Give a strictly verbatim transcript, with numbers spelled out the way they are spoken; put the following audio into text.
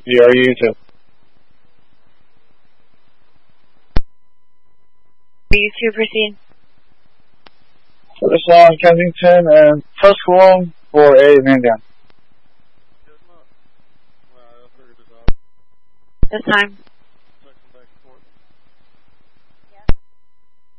B R U two. B R U two, proceed. First along Kensington and Tusculum for a man down. This time.